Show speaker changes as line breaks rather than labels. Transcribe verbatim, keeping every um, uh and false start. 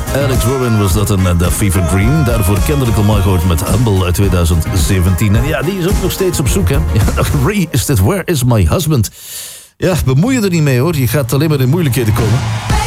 Alex Warren was dat een uh, The Fever Dream. Daarvoor Kendrick Lamar gehoord met Humble uit twintig zeventien. En ja, die is ook nog steeds op zoek, hè. Ja, Ray, is dit Where is my husband? Ja, bemoei je er niet mee, hoor. Je gaat alleen maar in moeilijkheden komen.